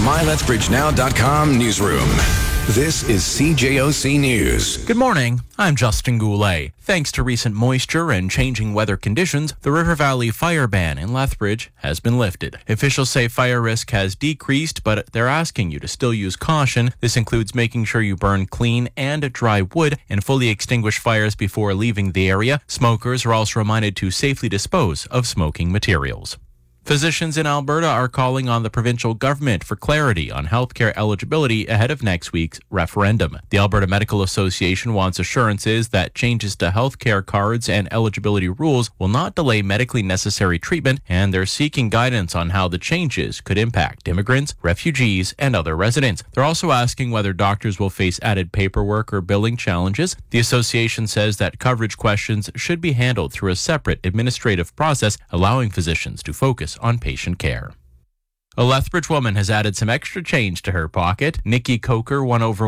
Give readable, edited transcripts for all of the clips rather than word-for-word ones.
MyLethBridgeNow.com newsroom. This is CJOC News. Good morning. I'm Justin Goulet. Thanks to recent moisture and changing weather conditions, the River Valley fire ban in Lethbridge has been lifted. Officials say fire risk has decreased, but they're asking you to still use caution. This includes making sure you burn clean and dry wood and fully extinguish fires before leaving the area. Smokers are also reminded to safely dispose of smoking materials. Physicians in Alberta are calling on the provincial government for clarity on healthcare eligibility ahead of next week's referendum. The Alberta Medical Association wants assurances that changes to healthcare cards and eligibility rules will not delay medically necessary treatment, and they're seeking guidance on how the changes could impact immigrants, refugees, and other residents. They're also asking whether doctors will face added paperwork or billing challenges. The association says that coverage questions should be handled through a separate administrative process, allowing physicians to focus on patient care. A Lethbridge woman has added some extra change to her pocket. Nikki Coker won over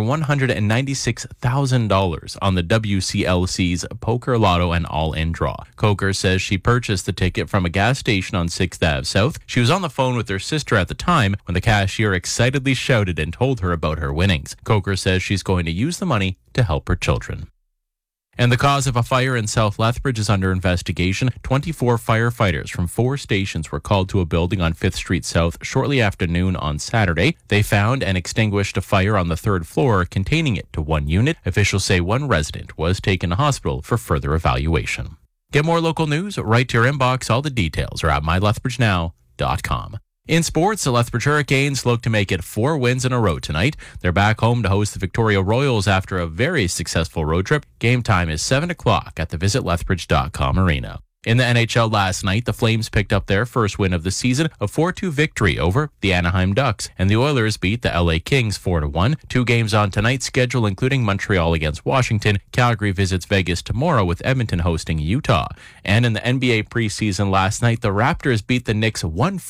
$196,000 on the WCLC's Poker Lotto and All-In draw. Coker says she purchased the ticket from a gas station on 6th Ave South. She was on the phone with her sister at the time when the cashier excitedly shouted and told her about her winnings. Coker says she's going to use the money to help her children. And the cause of a fire in South Lethbridge is under investigation. 24 firefighters from 4 stations were called to a building on 5th Street South shortly after noon on Saturday. They found and extinguished a fire on the 3rd floor, containing it to 1 unit. Officials say 1 resident was taken to hospital for further evaluation. Get more local news right to your inbox. All the details are at MyLethBridgeNow.com. In sports, the Lethbridge Hurricanes look to make it 4 wins in a row tonight. They're back home to host the Victoria Royals after a very successful road trip. Game time is 7 o'clock at the VisitLethbridge.com arena. In the NHL last night, the Flames picked up their first win of the season, a 4-2 victory over the Anaheim Ducks, and the Oilers beat the LA Kings 4-1. 2 games on tonight's schedule, including Montreal against Washington. Calgary visits Vegas tomorrow with Edmonton hosting Utah. And in the NBA preseason last night, the Raptors beat the Knicks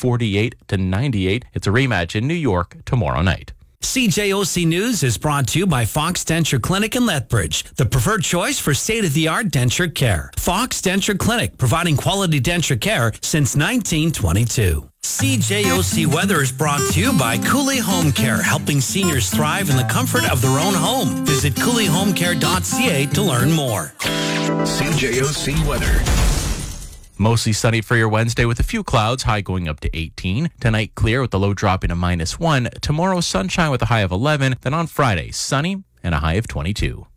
148-98. It's a rematch in New York tomorrow night. CJOC News is brought to you by Fox Denture Clinic in Lethbridge, the preferred choice for state-of-the-art denture care. Fox Denture Clinic, providing quality denture care since 1922. CJOC Weather is brought to you by Cooley Home Care, helping seniors thrive in the comfort of their own home. Visit CooleyHomeCare.ca to learn more. CJOC Weather. Mostly sunny for your Wednesday with a few clouds, high going up to 18. Tonight, clear with the low dropping to -1. Tomorrow, sunshine with a high of 11. Then on Friday, sunny and a high of 22.